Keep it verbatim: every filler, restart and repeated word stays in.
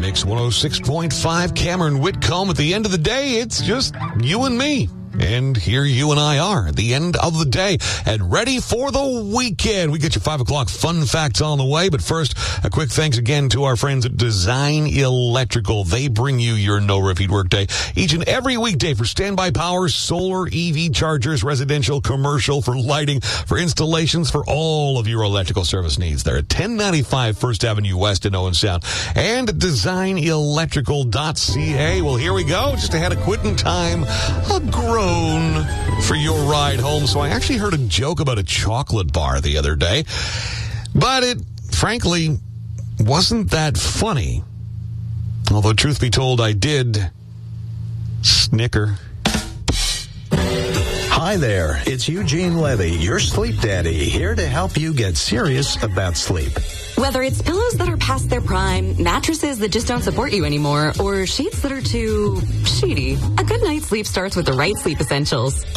Mix one oh six point five, Cameron Whitcomb. At the end of the day, it's just you and me. And here you and I are at the end of the day and ready for the weekend. We get your five o'clock fun facts on the way. But first, a quick thanks again to our friends at Design Electrical. They bring you your no-repeat workday each and every weekday for standby power, solar, E V chargers, residential, commercial, for lighting, for installations, for all of your electrical service needs. They're at ten ninety-five First Avenue West in Owen Sound and at design electrical dot c a. Well, here we go. Just ahead of quitting time, a groan for your ride home. So I actually heard a joke about a chocolate bar the other day, but it frankly wasn't that funny. Although, truth be told, I did snicker. Hi there, it's Eugene Levy, your sleep daddy, here to help you get serious about sleep. Whether it's pillows that are past their prime, mattresses that just don't support you anymore, or sheets that are too sheety, a good night's sleep starts with the right sleep essentials.